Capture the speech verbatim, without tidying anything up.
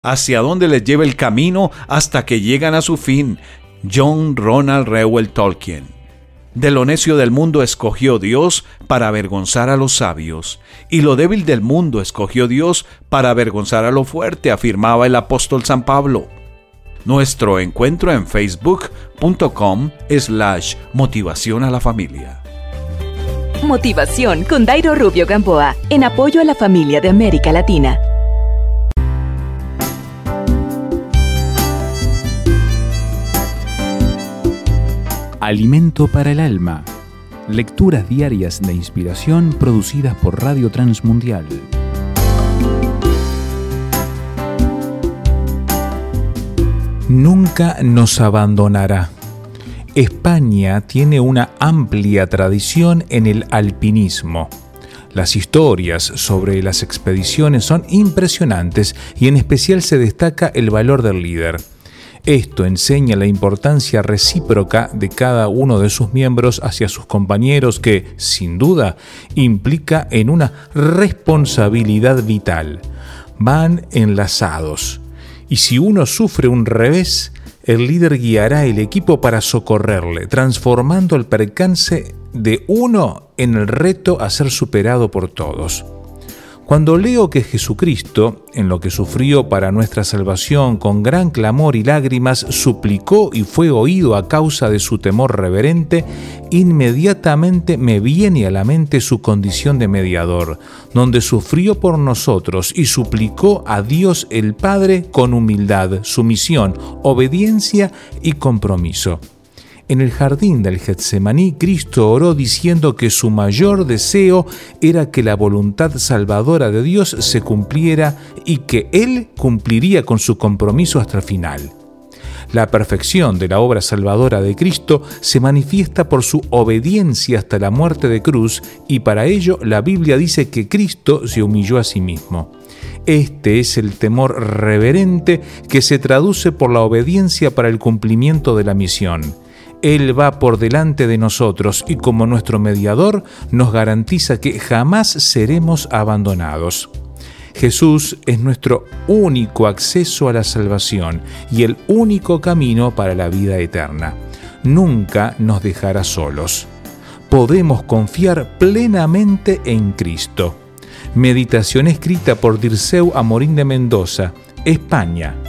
hacia dónde les lleva el camino hasta que llegan a su fin. John Ronald Reuel Tolkien. De lo necio del mundo escogió Dios para avergonzar a los sabios, y lo débil del mundo escogió Dios para avergonzar a lo fuerte, afirmaba el apóstol San Pablo. Nuestro encuentro en facebook.com slash motivación a la familia. Motivación con Dairo Rubio Gamboa, en apoyo a la familia de América Latina. Alimento para el alma. Lecturas diarias de inspiración producidas por Radio Transmundial. Nunca nos abandonará. España tiene una amplia tradición en el alpinismo. Las historias sobre las expediciones son impresionantes y en especial se destaca el valor del líder. Esto enseña la importancia recíproca de cada uno de sus miembros hacia sus compañeros que, sin duda, implica en una responsabilidad vital. Van enlazados. Y si uno sufre un revés, el líder guiará el equipo para socorrerle, transformando el percance de uno en el reto a ser superado por todos. Cuando leo que Jesucristo, en lo que sufrió para nuestra salvación, con gran clamor y lágrimas, suplicó y fue oído a causa de su temor reverente, inmediatamente me viene a la mente su condición de mediador, donde sufrió por nosotros y suplicó a Dios el Padre con humildad, sumisión, obediencia y compromiso. En el jardín del Getsemaní, Cristo oró diciendo que su mayor deseo era que la voluntad salvadora de Dios se cumpliera y que Él cumpliría con su compromiso hasta el final. La perfección de la obra salvadora de Cristo se manifiesta por su obediencia hasta la muerte de cruz, y para ello la Biblia dice que Cristo se humilló a sí mismo. Este es el temor reverente que se traduce por la obediencia para el cumplimiento de la misión. Él va por delante de nosotros y como nuestro mediador nos garantiza que jamás seremos abandonados. Jesús es nuestro único acceso a la salvación y el único camino para la vida eterna. Nunca nos dejará solos. Podemos confiar plenamente en Cristo. Meditación escrita por Dirceu Amorín de Mendoza, España,